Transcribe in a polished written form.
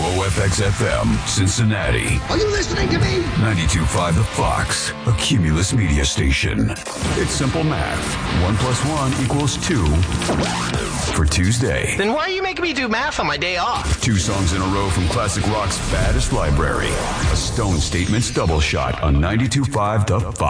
WOFX-FM, Cincinnati. Are you listening to me? 92.5 The Fox, a Cumulus media station. It's simple math. 1 + 1 = 2 for Tuesday. Then why are you making me do math on my day off? 2 songs in a row from classic rock's baddest library. A Stone Statements double shot on 92.5 The Fox.